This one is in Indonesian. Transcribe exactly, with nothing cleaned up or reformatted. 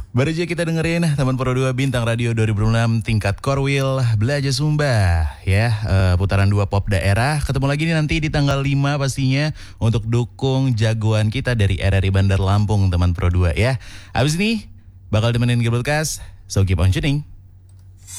Baru aja kita dengerin teman Pro dua Bintang Radio dua ribu enam tingkat Korwil Belajar Sumba ya, uh, putaran dua pop daerah. Ketemu lagi nih nanti di tanggal lima pastinya untuk dukung jagoan kita dari R R I Bandar Lampung teman Pro dua ya. Habis ini bakal temenin Gebelkas, so keep on tuning.